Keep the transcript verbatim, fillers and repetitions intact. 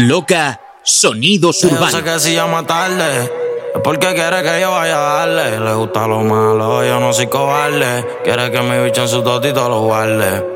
Loca, sonidos Yo sé urbanos. que si llama tarde es porque quiere que yo vaya a darle. Le gusta lo malo, yo no soy cobarde. Quiere que mi bicho en su totito lo guarde.